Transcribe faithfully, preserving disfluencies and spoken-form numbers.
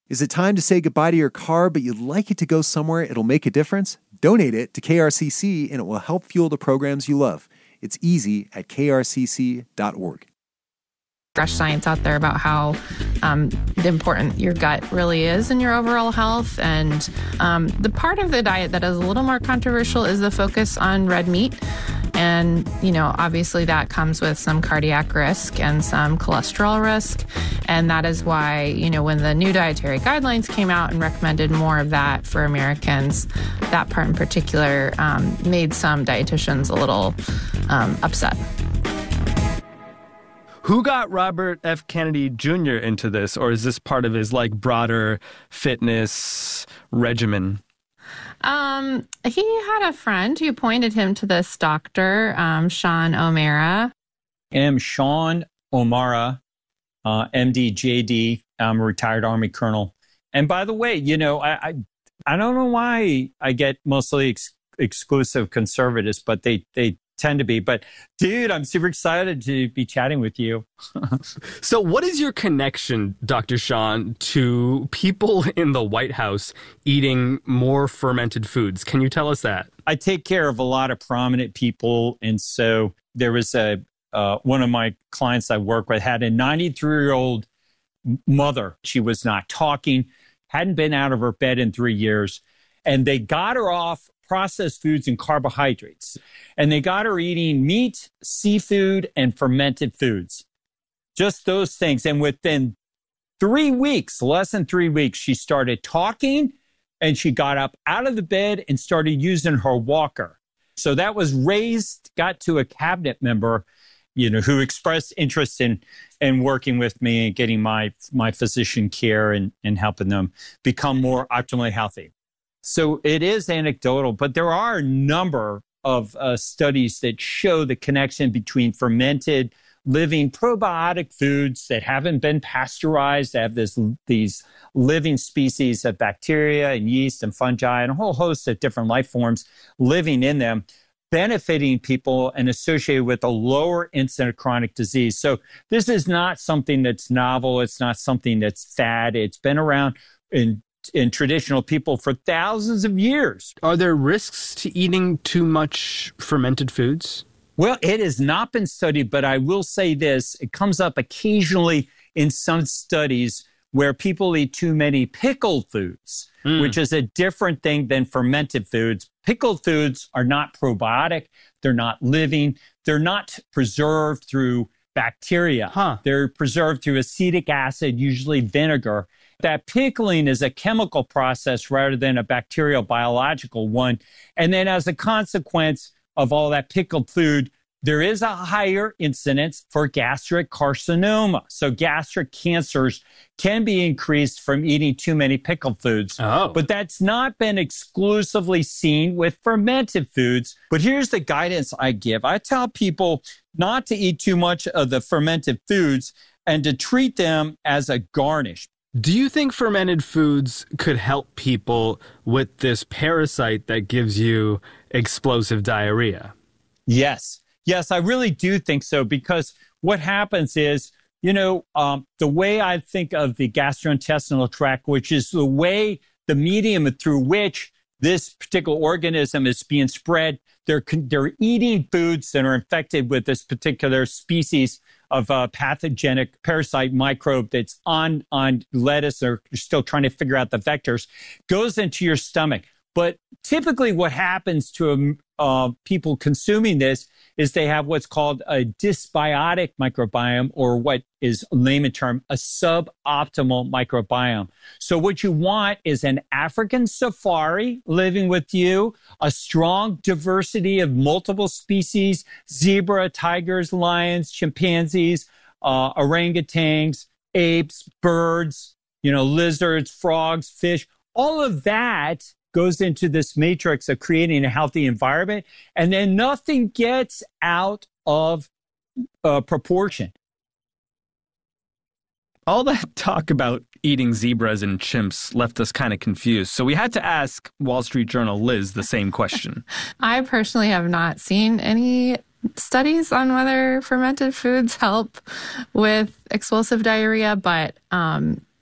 Is it time to say goodbye to your car, but you'd like it to go somewhere it'll make a difference? Donate it to K R C C and it will help fuel the programs you love. It's easy at k r c c dot org. Fresh science out there about how um, important your gut really is in your overall health. And um, the part of the diet that is a little more controversial is the focus on red meat. And, you know, obviously that comes with some cardiac risk and some cholesterol risk. And that is why, you know, when the new dietary guidelines came out and recommended more of that for Americans, that part in particular um, made some dietitians a little um, upset. Who got Robert F. Kennedy Junior into this, or is this part of his, like, broader fitness regimen? Um, he had a friend who pointed him to this doctor, um, Sean O'Mara. I'm Sean O'Mara, uh, M D, J D. I'm a retired Army colonel. And by the way, you know, I I, I don't know why I get mostly ex- exclusive conservatives, but they, they tend to be. But dude, I'm super excited to be chatting with you. So what is your connection, Doctor Sean, to people in the White House eating more fermented foods? Can you tell us that? I take care of a lot of prominent people. And so there was a uh, one of my clients I work with had a ninety-three-year-old mother. She was not talking, hadn't been out of her bed in three years. And they got her off processed foods and carbohydrates. And they got her eating meat, seafood, and fermented foods. Just those things. And within three weeks, less than three weeks, she started talking and she got up out of the bed and started using her walker. So that was raised, got to a cabinet member, you know, who expressed interest in, in working with me and getting my, my physician care and, and helping them become more optimally healthy. So it is anecdotal, but there are a number of uh, studies that show the connection between fermented living probiotic foods that haven't been pasteurized, that have this, these living species of bacteria and yeast and fungi and a whole host of different life forms living in them, benefiting people and associated with a lower incidence of chronic disease. So this is not something that's novel. It's not something that's fad. It's been around in in traditional people for thousands of years. Are there risks to eating too much fermented foods? Well, it has not been studied, but I will say this. It comes up occasionally in some studies where people eat too many pickled foods, mm. which is a different thing than fermented foods. Pickled foods are not probiotic. They're not living. They're not preserved through bacteria. Huh. They're preserved through acetic acid, usually vinegar. That pickling is a chemical process rather than a bacterial biological one. And then as a consequence of all that pickled food, there is a higher incidence for gastric carcinoma. So gastric cancers can be increased from eating too many pickled foods. Oh. But that's not been exclusively seen with fermented foods. But here's the guidance I give. I tell people not to eat too much of the fermented foods and to treat them as a garnish. Do you think fermented foods could help people with this parasite that gives you explosive diarrhea? Yes. Yes, I really do think so, because what happens is, you know, um, the way I think of the gastrointestinal tract, which is the way, the medium through which this particular organism is being spread, they're, they're eating foods that are infected with this particular species of a pathogenic parasite microbe that's on, on lettuce, or you're still trying to figure out the vectors, goes into your stomach. But typically what happens to um, uh, people consuming this is they have what's called a dysbiotic microbiome, or what is layman term, a suboptimal microbiome. So what you want is an African safari living with you, a strong diversity of multiple species, zebra, tigers, lions, chimpanzees, uh, orangutans, apes, birds, you know, lizards, frogs, fish. All of that goes into this matrix of creating a healthy environment, and then nothing gets out of uh, proportion. All that talk about eating zebras and chimps left us kind of confused. So we had to ask Wall Street Journal Liz the same question. I personally have not seen any studies on whether fermented foods help with explosive diarrhea, but um,